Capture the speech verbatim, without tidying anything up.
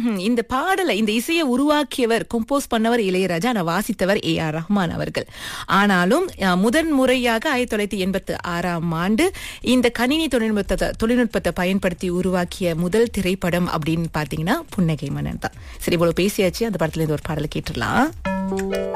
ம்ஹும். இந்த பாடலை இந்த இசையை உருவாக்கியவர் கம்போஸ் பண்ணவர் இளையராஜா, ஆனா வாசித்தவர் ஏ ஆர் ரஹ்மான் அவர்கள். ஆனாலும் அஹ், முதன் முறையாக ஆயிரத்தி தொள்ளாயிரத்தி எண்பத்தி ஆறாம் ஆண்டு இந்த கணினி தொழில்நுட்பத்தை தொழில்நுட்பத்தை பயன்படுத்தி உருவாக்கிய முதல் திரைப்படம் அப்படின்னு பாத்தீங்கன்னா புன்னகை மன்னன் தான். சரி, இவ்வளவு பேசியாச்சு. அந்த படத்துல இருந்து ஒரு பாடலை கேட்டுடலாம்.